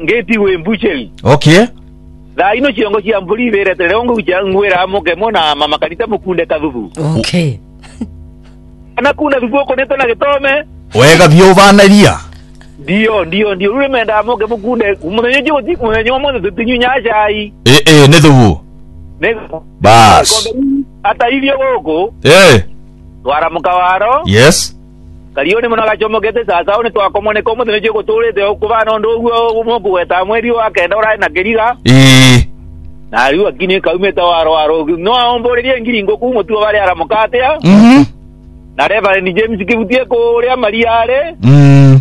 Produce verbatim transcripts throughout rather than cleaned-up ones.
ngeti we mbucheri. Okay. La ino chiongo chia mbuli vere telongo uchangwera amoke mona mama kanita mukunde kadhubu. Okay. Ana kuna viboko neto na getome. Wega vyo vana ria. Dio ndio ndio ule menda amoke mukunde umunyeje oti umunyeje mwana tutinyu ai. Eh eh nedhubu. Nego. Bas. Hata hivyo woko. Eh. Twara mukawaro. Yes. Kalione mwana gachomogete sasa one twakomone komo tuneje gutulite okubana ndoguo mugweta mweri wa kenda ora na kiriga. Eh. Na riwa kine kaumeta waro waro no omborerie ngiringo ku mutu bari aramukate ya. Mhm. Na reva ni James kibutie ko ria mariare. Mm.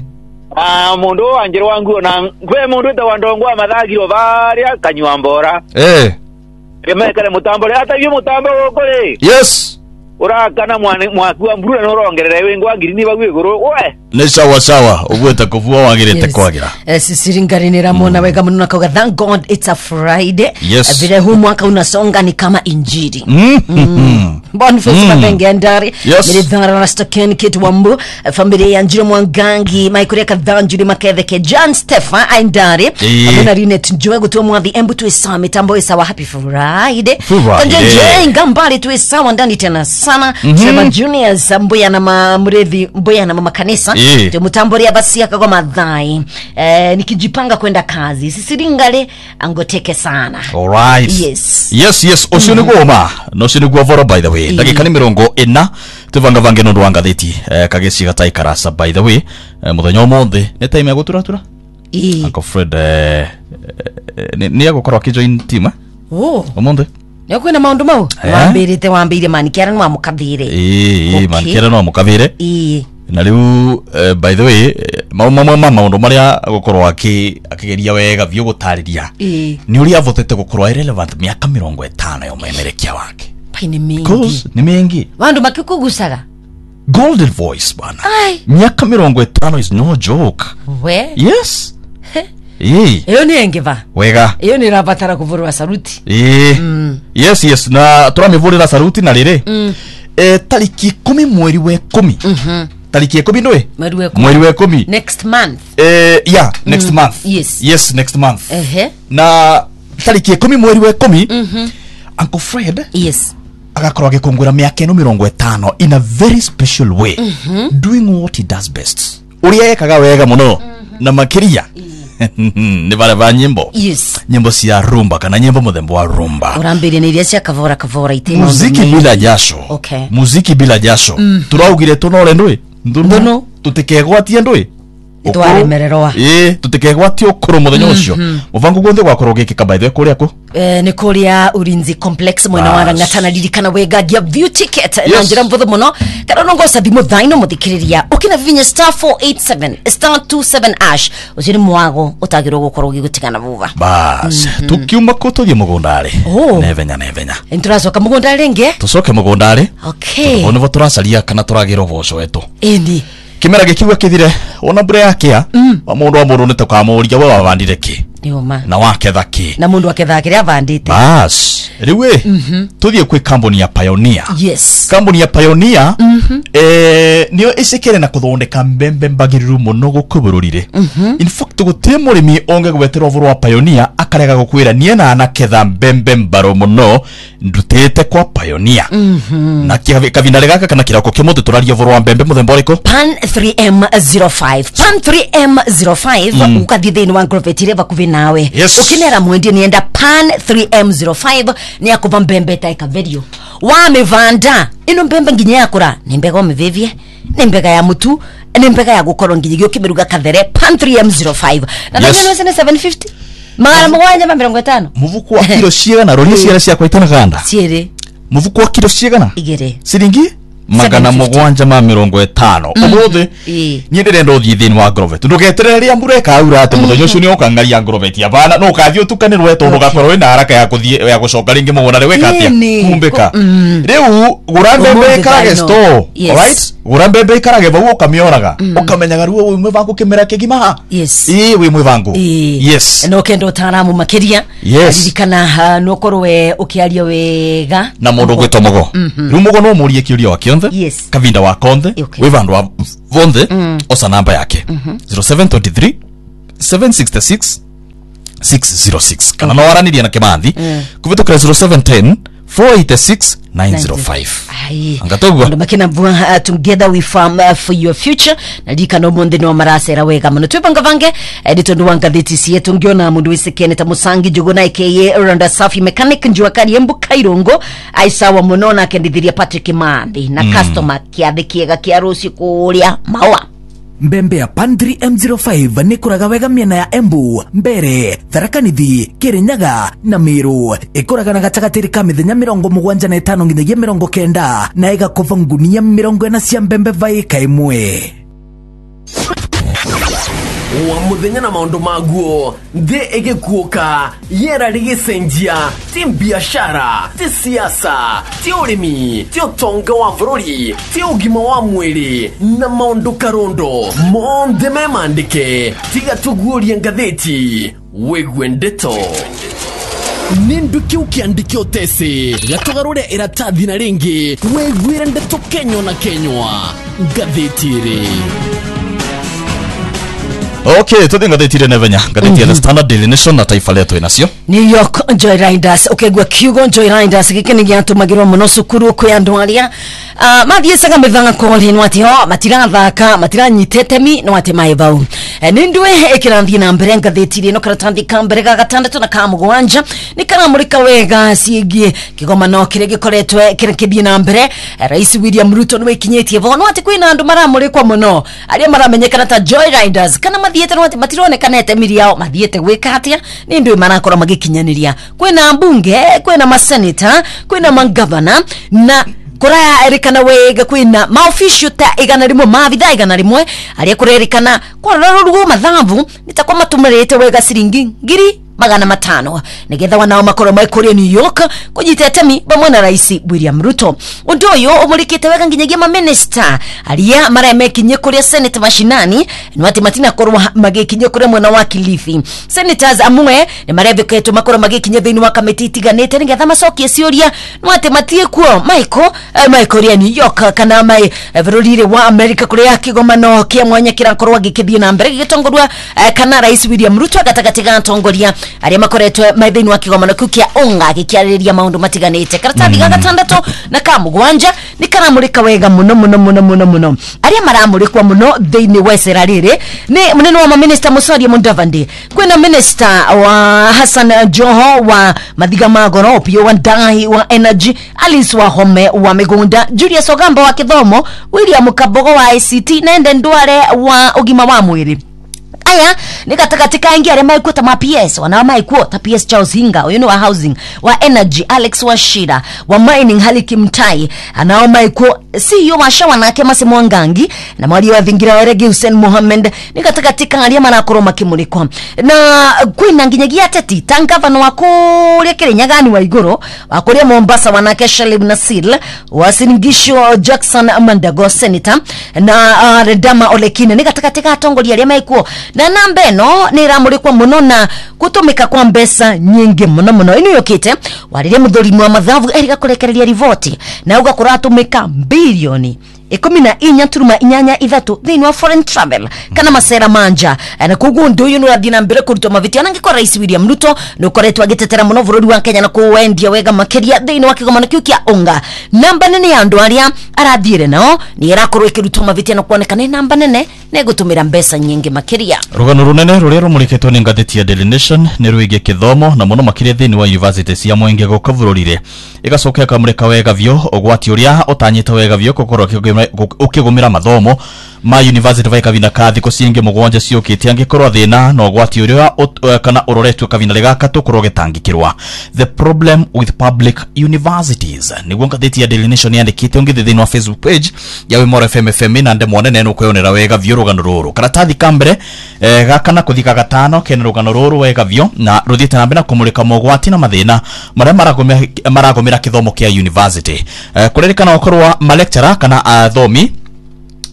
Ah mondo anjero wangu na kwe mondo tawandongo amathagiro baria kanywa mbora. Eh. Remekale mutambo hata hiyo mutambo okole. Yes. Ora kana mwana mwaku mbura no rongerera wengo angiri bagwe goro we. Ne sawa sawa ubweta kuvua wagirete kwagira. Eh sisiringarinira mona wega mununa kauga thank God it's a Friday. Yes. Vile huu mwaka unasonga ni kama injili. Mm. Mm. Boniface mm. Kapenge Ndari. Yes. Milithara Rasta Ken Kit Wambu. Familia ya Njiro Mwangangi. Maikuria Kadhanjuri Maketheke. John Stefan Aindari. Abuna Rinet Njoe gutuwa mwadhi embu tuwe sawa mitambo isawa happy Friday. Friday. Kanjenje ngambali tuwe sawa ndani tena sana. Mm-hmm. Trevor Juniors mbuya na mamrethi mbuya na mama kanisa. Yeah. Te mutamboria basi akagwa madhai. Eh, nikijipanga kwenda kazi. Sisiringale angoteke sana. Alright. Yes. Yes yes osio mm-hmm. Nigoma. No sio nigwa by the way. Ndagika ni mirongo ina tuvanga vange no ndwanga theti eh, kageci gatai karasa by the way eh, muthenya omothe ne time ya guturatura eh Uncle Fred eh, eh, ni, ni agukorwa kijoin team eh? Oh omothe ne kwena maundu mau wambirite wambire manikera no amukathire eh eh manikera no amukathire eh na riu uh, by the way mama mama maundu maria gukorwa aki akigeria wega vyo gutariria eh ni uri avotete gukorwa irrelevant miaka mirongo itano yo memerekia wake paine mingi cause ni mingi wandu makikugusaga golden voice bana miaka mirongo itano is no joke we yes eh eyo ni engeva wega eyo ni rabatara kuvurwa saruti eh mm. yes yes na turamivurira saruti na rire mm. eh tariki kumi mweri we kumi mhm tariki kumi noe mweri we kumi next month eh yeah next mm. month yes yes next month ehe na tariki kumi mweri we kumi mhm Uncle Fred yes agakorwa gikungura miaka ino mirongo itano in a very special way mm-hmm. doing what he does best uria ekaga wega muno mm-hmm. na makiria ni vale va nyimbo yes nyimbo cia rumba kana nyimbo muthembo wa rumba urambire ni iria cia kavora kavora itema muziki bila jasho okay muziki bila jasho mm. turaugire tunore ndui nduno tutikegwatie ndui twaremererwa eh tutikegwatie ukuru muthenya ucio muvangu gwothe gwakorwo gikika by the way kuria ku eh ni kuria Ulinzi Complex mwena wa Rangatana ririkana wegagia view ticket na njira mvutho muno kana no ngosa thimu thaino muthikiriria ukina vinya star four eight seven star two seven ash uciri mwago utagirwo gukorwo gigutigana vuva bas tukiuma ko tuthie mugundari nevenya nevenya enturacoka mugundari nge tucoke mugundari okay ono vo turacaria kana turagira uvoco wetu indi kimera gikiuga kithire ona mbura yakia wa mundu wa mundu nitukamuria we wavandire ki nioma na waketha ki na mundu aketha kiria avandite bas riwe mm-hmm. tuthie kwi company ya Pioneer yes company ya Pioneer mm-hmm. eh niyo icikire na kuthondeka mbembe mbagiriru muno gukubururire mm-hmm. in fact gutie murimi onge gweterwo vuru wa Pioneer akarega gukwira nie na anaketha mbembe mbaro muno ndutete kwa Pioneer mm-hmm. na kavindare gaka kana kirako kimutu turaria vuru wa mbembe muthemba uriko Pan three M zero five Pan three M zero five mm. ukathithini wa Grovetire vakuvi nawe yes. ukinera mwendi nienda Pan three M zero five ni akuva mbembe taika video wa mevanda ino mbembe nginya yakura ni mbega omivivie ni mbega ya mutu ni mbega ya gukorwo nginya kibiruga kathere Pan three M zero five na yes. Ndio ni seven fifty mara mwanya mirongo itano muvuko wa kilo ciegana rori ciera cia kwaitana ganda ciere muvuko wa kilo ciegana igere siringi magana mugwanja ma mirongo itano omothe nyendere ndo thithini wa Grovet ndugetereria mbura kaura ate muthenya ucio ni ukangaria Grovet abana no kathio tukanirwe tondu gakorwo ina haraka ya kuthie ya gucoka ringi mugona ri wekatia kumbeka riu gurambembe karage store right gurambembe karage vau ukamioraga ukamenyaga ruo wi mwivangu kimera kigima yes ii wi mwivangu yes no kendo taramu makiria ririkana no korwe ukiaria wega na mundu gwitomogo riu mugo no murie kiuria wakio yes. kavinda wa konde okay. wevandu wa vonde mm. osa namba yake mm-hmm. zero seven two three seven six six six zero six kana no waranirie na Kimathi kuvitukira zero seven one zero four eight six nine zero five. Ai. Angatogwa. Ndo makina bua uh, together we farm uh, for your future. Nadika no monde no marasera wega muno. Twibanga vange editor ndo wanga dtc yetu ngiona mundu wisekene ta Musangi Juguna aka Ronda Safi mechanic njua kari embu Kairongo aisawa muno na kendithiria Patrick Mandi na mm. customer kiathi kiega kia rusi kuria mawa. Mbembe ya Pan three M zero five ni kuraga wega miena ya Embu, Mbere, Tharakanithi, Kirinyaga na Miru. Ikuraga na gatagatiri ka mithenya mirongo mugwanja na itano nginyagia mirongo kenda na igakuva ngunia mirongo ina cia mbembe vai kaimwe. Wa muthenya na maundu maguo the egekuoka yera rigicenjia ti biashara ti siasa ti urimi ti utonga wa bururi ti ugima wa mwiri na maundu karondo monde memandike tiga tuguoria ngatheti wegwe ndeto ninduki ukiandikio tesi gatugarure iratathi na ringi wegwire ndeto Kenya na Kenywa ngatheti-ri. Okay, tuthi ngatheti-ri nevenya ngatheti ya The Standard, Daily Nation na Taifa Letu inacio New York Joyriders ukegwa kiugo Joyriders gikini giatumagirwo muno cukuru kwi andu aria uh, mathiecaga mithanga koli nwati ho matirathaka matiranyitete mi nwati maibau e, nindwe ikiranthi na mbere ngatheti-ri no karatathi ka mbere ga gatandatu na ka mugwanja ni karamurika wega ciigie kigomano kire gikoretwe kire kithie na mbere e, Rais William Ruto niwe kinyetie vo nwati kwina andu maramurikwa muno aria maramenyekana ta Joyriders kana mathiete nwati matironekanete miri yao mathiete gwika hatia nindwe marakora magikinyaniria kwina mbunge kwina maseneta kwina mangavana na kuraya erikana wega kwina maofficial ta igana rimwe mavitha igana rimwe aria kurerikana kwa rugo mathavu nitakwa matumirite wega siringi ngiri magana matano nigetha wanao makoro maikuria New York kujitetemi bamwe na Rais William Ruto. Undu uyu umurikite wega nginyagia ma minister aria maramekinye kuria Senate mashinani nwati matina korwa magikinye kuria mwana wa Kilifi. Senators amwe ni marebeketo makoro magikinye thini wa kamiti tiganete nigetha macokie ciuria nwati matie kuo Michael eh, Michael ya New York kana mai bururire wa America kuria kigomano kia mwanya kirakorwa gikithie na mbere gitongorwa eh, kana Rais William Ruto agatagatiga ntongoria aria makoretwe maithini wa kigomano kukia onga gikiariria maundu matiganite karatathi ga gatandatu na ka mugwanja ni karamurika wega muno muno muno muno muno aria maramurikwa muno thini wa serariri ni munene wa minister Musalia Mudavadi kwina minister wa Hassan Joho wa mathiga magoro Opiyo Wandayi wa energy Alice Wahome wa migunda Julius Ogamba wa kithomo William Kabogo wa I C T na Ndware wa ugima wa mwiri. Aya nikatakatika ingi aria maikuta ma P S wana maikuta P S Charles Hinga uyu ni wa housing wa energy Alex Washira wa mining Haliki Mtai anao maikuo C E O wa shawa nake Masimo Ngangi na mwali wa vingira weregi Hussein Mohamed nikatakatika aria manakoro makimulikwa na kwina nginyagia teti tangavano wako ria Kirinyaga ni wa iguru wakuria Mombasa wanake Shalib Nasil wa Siningisho Jackson Mandago Senator na uh, Redama Olekine nikatakatika atongoria aria maikuo na namba no ni ramurikwa muno na kutumika kwa mbesa nyingi muno muno ino yokite warire muthurimu wa mathavu erika kurekereria rivoti na uga kuratumika bilioni ikumi na inya turuma inyanya ithatu thini wa foreign travel kana masera manja na kugu ndu uyu no athina mbere kuruta maviti anangi kwa Rais William Ruto no koretwa agitetera muno bururi wa Kenya na kuwendia wega makeria thini wa kigomano kiu kia onga namba nene ya andu aria arathire nao ni irakorwo ikiruta maviti na kuonekana namba nene ne gutumira mbesa nyingi makeria. Rugano runene ruria rumuriketwo ni ngatheti ya Daily Nation ni ruigie kithomo na muno makiria thini wa university cia Mwenge go kavururire igacoka kamurika wega vyo ogwati uria utanyita wega vyo gukorwo ukigumira mathomo ma university vai kavina kathi kucinge mugwanja ciukite angikorwa thina no gwati uria kana uroretwe kavina legaka tukorwo gitangikirwa. The problem with public universities ni gwonga theti ya Daily Nation yandikite ongi thini wa Facebook page ya Wimora F M F M na ndemone neno kwionera wega vyo rugano ruru karatathi kambere eh, gakana kuthika gatano kene rugano ruru wega vyo na ruthite na mbena kumulika mogwati na mathina maria maragomera maragomera kithomo kia university eh, kurerikana okorwa ma lecturer kana athomi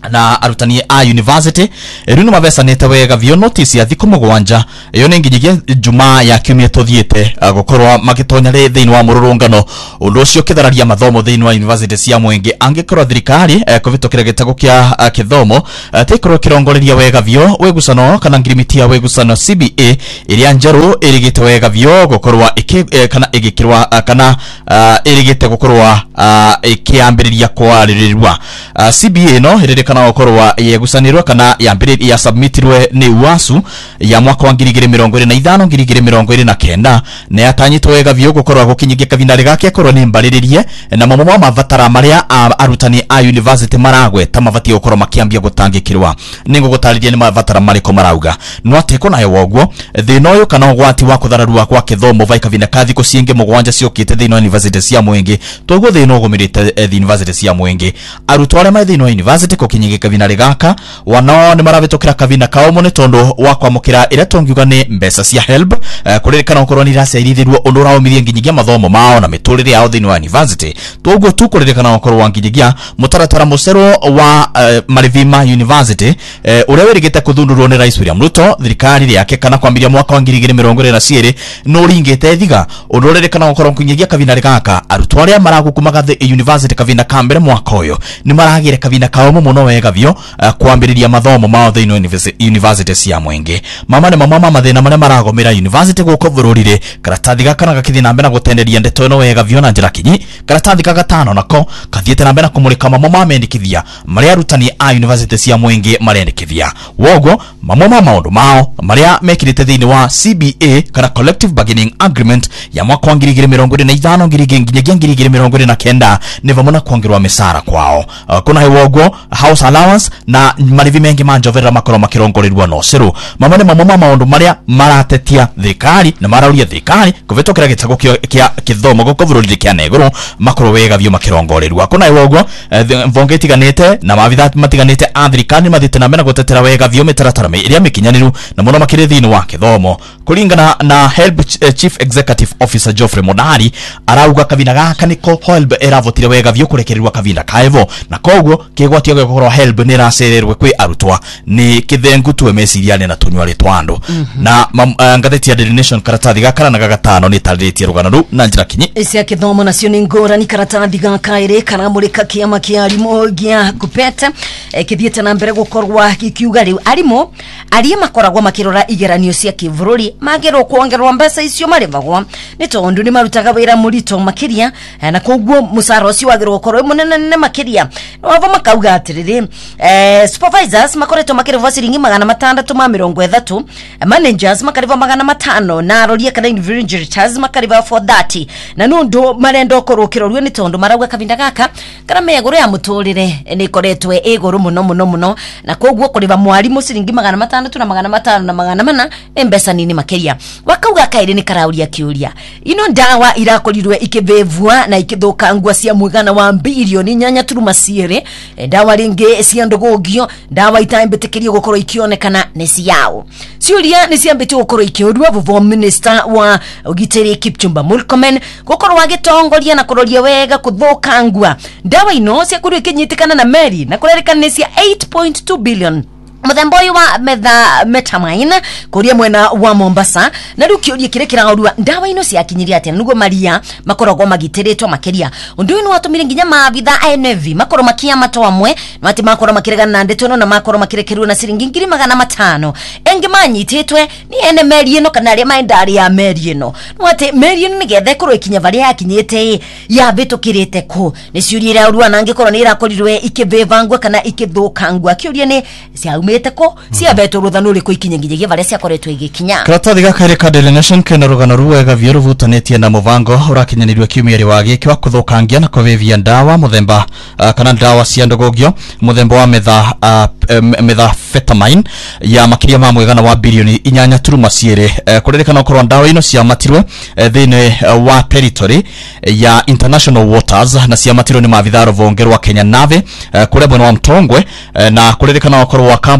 na arutani a university riu no mabecanite wega vio notice ya thiko mugwanja iyo ni nginyigia juma ya kiumia tuthiete gukorwa magitonya ri thiini wa mururungano undu ucio kithararia mathomo thiini wa university cia Mwingi angikorwa thirikari kuvitukira gitego kia kithomo tikorwa kirongoreria wega vio wegusano kana ngirimiti ya wegusano C B A iria njeru irigite wega vio gukorwa iki kana igikirwa kana irigite gukorwa ikiambiriria kwaririrwa C B A no iririkana gukorwa yegusanirwa kana yambiriria ya submitirwe ni UASU ya mwaka wa ngiri igiri mirongo iri na ithano ngiri igiri mirongo iri na kenda ne atanyitwo wega vio gukorwa gukinyigia kavinari gake korwo ni mbariririe na mamwe mavatara maria arutani a university maragwe ta mavati gukorwa makiambia gutangikirwa ningo gutariria ni mavatara mariko marauga no ateko nayo woguo thino uyu kana ugwati wa kuthararua kwa kithomo vai kavina kathi kucienge mugwanja ciokite thino university cia Mwingi twaguo thino gumirite the university cia Mwingi arutwo aria mai thino university kukinyigia kavinari gaka wanao ni maravitukira kavina kao mone tondo wa kwamukira ira tongiuga ni mbesa cia help uh, kuririkana ukorwo ni raciarithiruo undu urawumithia nginyigia mathomo mao na miturire yao thini wa university twoguo tu kuririkana ukorwo wa nginyigia mutaratara mucero wa uh, Marivima University uh, uria wirigite kuthundurwo ni Rais William Ruto thirikari yake kana kwambiria mwaka wa ngiri igiri mirongo iri na ciiri no ringite thiga undu uririkana ukorwo nginyigia kavina gaka arutwo aria maragukumaga the university kavina kambere mwaka uyu ni maragire kavina kao muno wega vio uh, kwambiriria mathomo mao thini university cia Mwingi mama ne mama mathina maria maragomera university guko bururire karatathi gaka na gakithi na mbere na gutenderia ndeto no wega vio na njira kinyi karatathi ga gatano nako kathiete na mbere na kumurika mama mamendikithia maria arutani a university cia Mwingi marendikithia wogo mama mama maundu mao maria mekirite thini wa C B A kana collective bargaining agreement ya mwaka wa ngiri igiri mirongo iri na ithano ngiri ngiri igiri mirongo iri na kenda ni vamona kuongerwa misara kwao uh, kuna hewogo house allowance na marivi mengi manjovera makoro makirongorirwa no cero mama ne mama maundu maria maratetia thirikari na marauria thirikari kuvitokera gitago kia kithomo goko bururi kia negoro makoro wega vio makirongorirwa kuna hewogo uh, vonge tiganete na mavitha matiganete a thirikari mathite na mena gutetera wega vio mitaratara iria mikinyaniru na muno makire thini wa kithomo kuringana na help uh, chief executive officer Geoffrey Modari arauga kavina gaka niko help eravotire wega vio kurekerirwa kavina kaevo na koguo kigwatio gukoro help ni racererwe kwi arutwa ni kithengu tu emeciriane na tunywari twandu mm -hmm. na uh, ngatheti ya Daily Nation karatathi gakara na gagatano ni tarĩtie rugano ru na njira kinyi cia kithomo nacio ni ngorani karatathi gaka ire kana murika kiama kia arimu gia kupeta e, kithiete na mbere gukorwa kikiuga riu arimu arie makoragwa makirora igeranio cia kivururi magero kuongerwa mbeca icio marivagwa ni tondu ni marutaga wira murito makiria e, na koguo musara ucio wagirwo gukorwo munene nene makiria no ava makauga atiriri eh supervisors makoretwo makirivwa ciringi magana matandatu ma mirongo ithatu managers makarivwa magana matano na aroria kana individuals makarivwa for thirty na nundu marendo korwo kiroruo ni tondu marauga kavinda gaka kana meguru ya muturire ni koretwe iguru muno muno muno na koguo kuriva mwarimu ciringi magana matandatu na magana matano na magana mana embesa nini makiria wakauga kairi ni karauria kiuria ino ndawa irakorirwe ikivevwa na ikithukangwa cia mwigana wa bilioni nyanya turuma ciere ndawa ringi cia ndogogio ndawa itambitikirio gukorwo ikionekana ni ciao ciuria ni ciambite gukorwo ikiurwa vuvo minister wa ugitiri Kipchumba Murkomen gukorwo agitongoria na kuroria wega kuthukangwa ndawa ino cia kuru ikinyitikana na meri na kurerikana ni cia eight point two billion muthemboi wa metha metamine kuria mwena wa Mombasa na riu kiuria kire kiraurua ndawa ino ciakinyiria ati nugo maria makoragwo magitiritwo makiria undu ino watumire nginya mavitha N V makoro makia mato amwe no ati makoro makiregana na ndeto no makoro makirekerwa na ciringi ngiri magana matano engi manyititwe ni ene meri ino kana ri maindari ya meri ino no ati meri ino nigethe koro ikinya vari yakinyite ya bitukirite ku ni ciuria iraurua na ngikoro ni irakorirwe ikivevangwa kana ikithukangwa kiuria ni cia meteko cia beto ruthano ri kuikinya nginya vale cia koretwe igikinya karatathi gaka ka Daily Nation kena rugano ruwega vyo ruvutanĩtie na muvango urakinyanirwe kiumia wa giki wa kuthukangia na kuvevia ndawa muthemba uh, kana ndawa cia ndogogio muthemba wa metha uh, methamphetamine ya makiria ma mwigana wa bilioni inyanya turuma ciere uh, kuririkana ukorwa ndawa ino cia matirwe uh, thine uh, wa territory uh, ya international waters na cia matirwe ni mavitharo vongerwa Kenya Navy uh, kule bwana wa Mtongwe uh, na kuririkana ukorwa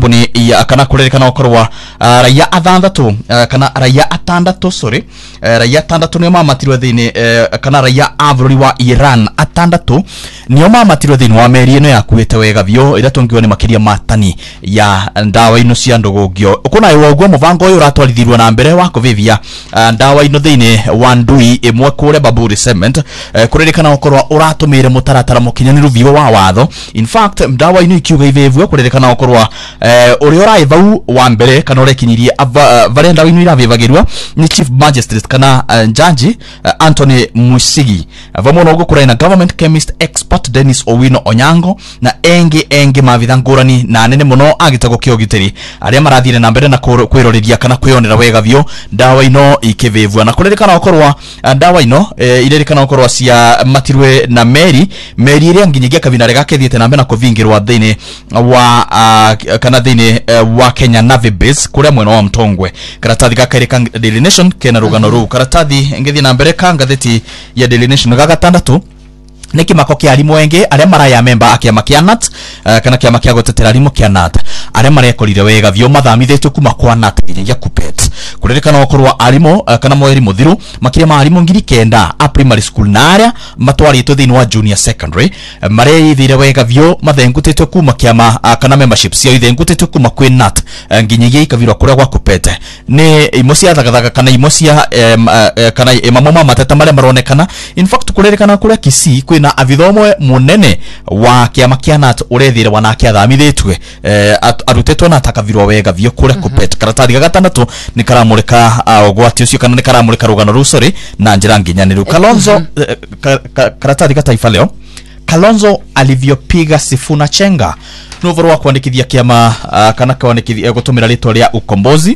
kambuni ya kana kurerekana okorwa raia athandatu kana raia atandatu sorry raia atandatu nio mamatirwe thini kana raia avururi wa Iran atandatu nio mamatirwe thini wa meri ino yakuite wega vyo ira tungiwa ni makiria matani ya ndawa ino cia ndugugio kuna iwogwo muvango uyu ratwarithirwe na mbere wa kuvivia ndawa ino thini wa ndui imwe kure Baburi Cement kurerekana okorwa uratumire mutaratara mukinyaniru vyo wa watho. In fact ndawa ino ikiuga ivevwe kurerekana okorwa uri orai vau wa mbere kana urekinyirie vare ndawa ino iravivagirwa ni Chief Magistrate kana Jaji Anthony Musigi vamono ugo kuraina Government Chemist Expert Dennis Owino Onyango na engi engi mavitha ngurani na nene muno agitago kiogiteri aria marathire na mbere na kwirorithia kana kwionera wega vyo ndawa ino ikivevwa na kurerekana okorwa ndawa ino e, irerekana okorwa cia matirwe na meri meri iria nginyagia kavinare gakethiete na mbere na kuvingirwa thini wa uh, kana thini uh, wa Kenya Navy Base kuria mwena wa Mtongwe. Karatathi gakereka Daily Nation kena rugano ru karatathi ngithi na mbere ka ngatheti ya Daily Nation gagatandatu niki mako kia arimu enge aria maraya member akia makia nat uh, kana kia makia gotetera arimu kia nat aria marekorire wega vyo mathamithetwe kuma kwa nat nginya Kupet kurerekana okorwa arimu uh, kana mweri muthiru makiria ma arimu ngiri kenda a primary school na aria matwaritwe thini wa junior secondary uh, mareithire wega vyo mathengutetwe kuma kia ma uh, kana membership cia ithengutetwe kuma kwi nat uh, nginya ikavirwa kuria kwa Kupet ni imo cia thagathaka kana imo cia um, uh, kana imamo mateta maria maronekana. In fact kurerekana kuria Kisii kwi na avithomwe munene wa kiama kia nat urethire wanake athamithitwe eh, arutetwe na takavirwa wega vyo kure Kupet. Karatathi gagatandatu ni karamurika ogwati ucio kana ni karamurika rugano rusori na njira nginyaniru. Kalonzo eh, ka, ka, karatathi ga Taifa Leo Kalonzo alivyopiga Sifuna chenga novoro wa kuandikithia kiama uh, kana kuandikithia gutumira ritwa ria ukombozi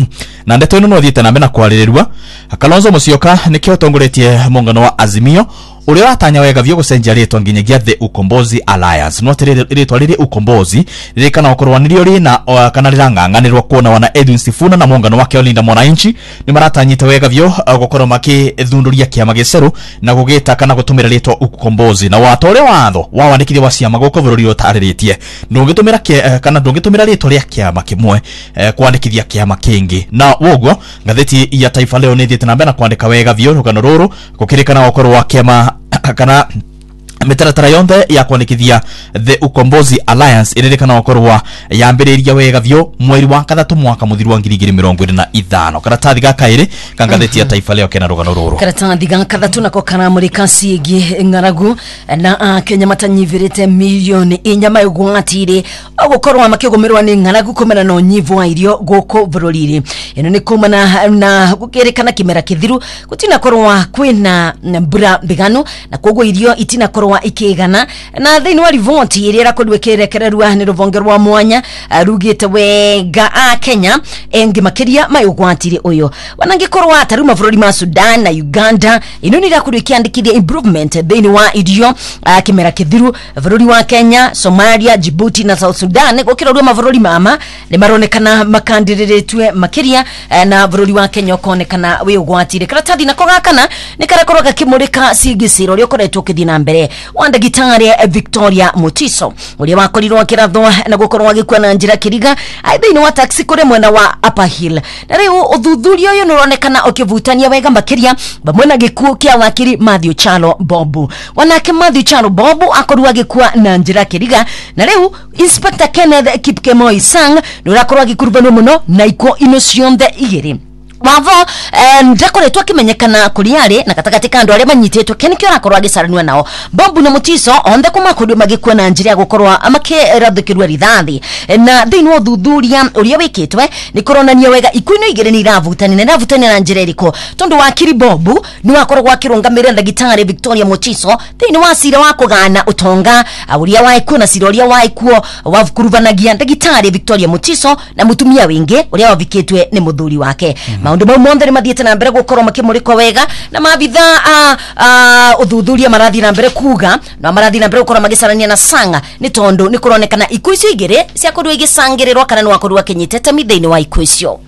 na ndeto ino no thiete na mbena kwaririrwa. Kalonzo Musyoka nikio utongoretie mungano wa Azimio uri watanya wega vyo gucenjia ritwa nginyagia the Ukombozi Alliance no tere ritwa riri ukombozi riri kana okorwa nirio ri na uh, kana riranganganirwa kuona wana Edwin Sifuna na mungano wake Olinda Mwananchi ni maratanyite wega vyo uh, gukorwa makithunduria kiama giceru na gugita kana gutumira ritwa ukombozi na watore watho wa wandikithia wa ciama goko bururi utariritie ndungitumira uh, kana ndungitumira ritwa ria kiama kimwe uh, kwandikithia kiama kingi na wogo ngatheti ya Taifa Leo ni thiete na mbena kwandika wega vyo rugano ruru gukirikana okorwa kiama kana mitaratara yonthe ya kwandikithia the Ukombozi Alliance irerekana okorwa yambiriria wega vyo mweri wa kathatu mwaka muthiru wa ngiri igiri mirongo iri na ithano. Karatathi gakaire kangatheti ya Taifa Leo kena rugano ruru. Karatathi gakathatu nako karamurika ciigi ngaragu na Kenya matanyivirite milioni inya maigwatire ogukorwa makigomerwa ni ngaragu kumena no nyivu wa irio goko bururiri ino ni kumana na gukerekana kimera kithiru gutina korwa kwina mbura bigano na kogo irio itina korwa ikigana na thini wa rivoti iria rakodwekerekererwa ni ruvonge rwa mwanya rugite wega a Kenya engi makiria mayugwatire uyo wanangikorwa ataruma bururi ma Sudan na Uganda ino ni rakodwekiandikithia improvement thini wa irio kimera kithiru bururi wa Kenya, Somalia, Djibouti na South Sudan gukirorwa mavururi mama ni maronekana makandiriretwe makiria na bururi wa Kenya ukonekana wiyugwatire. Karatathi nako gakana ni karakorwa gakimurika sigisiro rio koretwo kithina mbere wanda gitari Victoria Mutiso uria wakorirwo akiratho na gukorwo agikua na njira kiriga aidha wa taxi kure mwena wa Upper Hill na riu uthuthuria uyu nuronekana ukivutania wega makiria bamwe na gikuo kia wakiri Matthew Chalo Bobu wanake Matthew Chalo Bobu akorwa agikua na njira kiriga na riu Inspector Kenneth Kipkemoi Sang nurakorwa agikurubanwa muno na iko ino cionthe igiri wavo ndakoretwa kimenyekana kuriare na katakati kando aria manyitetwe kenikyo rakorwa gisaranwa nao Bobu na Mutiso onde kuma kudu magikwa na njira ya gukorwa amakirathikirwa rithathi na thini wa thuthuria uria wikitwe ni koronania wega ikuino igire ni ravutani na ravutani na njira iriko tondu wakiri Bobu ni wakorwa akirungamira ndagitari Victoria Mutiso thini wa sira wa kugana utonga uria waikuo na sira uria waikuo wakuruvanagia ndagitari Victoria Mutiso na mutumia wingi uria wavikitwe ni muthuri wake mm. Maundu mau monthe ni mathiete na mbere gukorwo makimurikwa wega na mabitha a a uthuthuria marathi na mbere kuga na marathi na mbere gukorwo magicarania na Sanga ni tondu ni kuronekana ikuo icio igire cia kodwa igicangirirwa kana ni wakorwo akinyitete mithaini wa ikuo icio.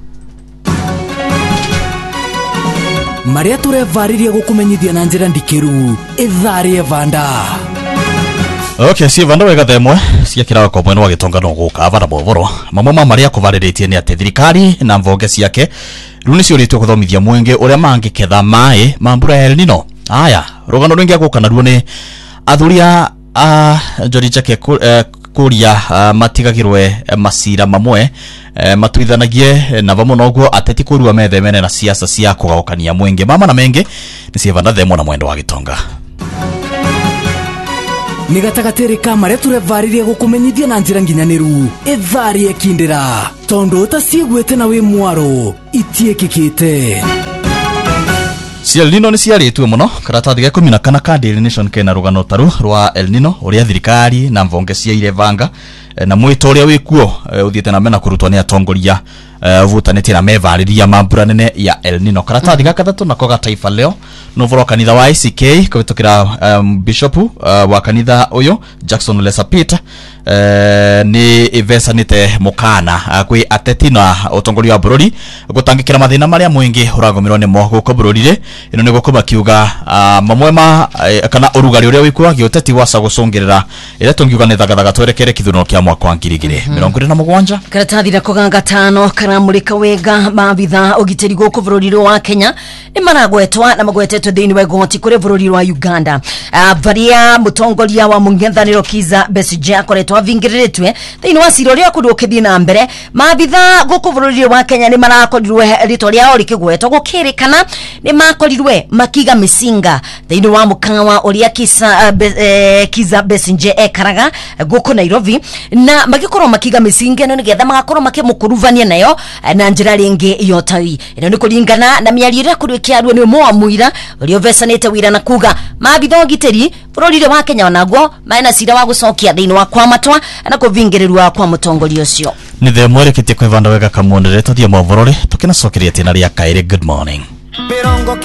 Maria turevariria gukumenyithia na njira ndikiru ithari evanda. Okay, si vanda wega themwe cia kirawa kwa mweno wa gitongano guka vara bovoro mamwe ma maria kuvariritie ni ati thirikari na mvonge ciake runi ciuritwe kuthomithia mwenge uria mangiketha mai mambura ya El Nino. Aya rugano rwingi aguka naruo ni athuria a Njori Chake kuria matigagirwe masira mamwe matuithanagie na vamo noguo ateti kurua methemene na siasa cia kugawukania mwenge mama na menge ni cievana themo na mwendo wa gitonga ni gatagatere ka maria turevaririe gukumenyithia na njira nginyaniru itharie kindira tondu utasiegwete na wi mwaro itiekikite. El Nino ni ciaritwe muno karatathi ga kumi na kana ka Daily Nation kena rugano taru rwa El Nino uria thirikari na mvonge cia irevanga na mwito uria wikuo uthiete na mena kurutwa ni atongoria vutanite na mevariria mambura nene ya El Nino. Karatathi ga kathatu nako ga Taifa Leo no voro kanitha wa I C K kubitokira um, bishop uh, wa kanitha uyo Jackson Lesapita uh, ni ivesanite mukana uh, kwi ateti na utongoria wa bururi gutangikira mathina maria mwingi uragomirwo ni mo guko bururire ino ni guko makiuga uh, mamwe ma uh, kana urugari uria wikuwa gioteti wasa gucungirira ira tungiuga ni thagathaka twerekere kithuno kia mwaka wa ngiri igiri mirongo iri na mugwanja. Karatathi nako ga gatano karamurika wega mabitha ugiteri guko bururi wa Kenya ni maragwetwa na magwetetwe thiini wa igoti kuri bururi wa Uganda. Uh, varia mutongoria wa mung'ethaniro Kiza Besigye akoretwa vingiriritwe thiini wa cira uria kurukithi na mbere mabitha guko bururi wa Kenya ni marakorirwe rito riao rikigwetwa gukirikana ni makorirwe makiga misinga thiini wa mukawa uria Kiza uh, be, eh, Kiza Besigye ekaraga guko Nairobi na magikorwo makiga misinga no nigetha magakorwo makimukuruvania nayo na njira ringi yotawi ino ni kuringana na miario ria kurikiarwo ni mo muira urio vesanite wira na kuga mabitha giteri bururi wa Kenya wanaguo maina cira wa gucokia thiini wa kwamatwa na kuvingirirwa kwa mutongoria ucio ni the mwereketie kwevanda wega kamuonere tuthie mwavorore tukina cokeria tena ria kaire. Good morning.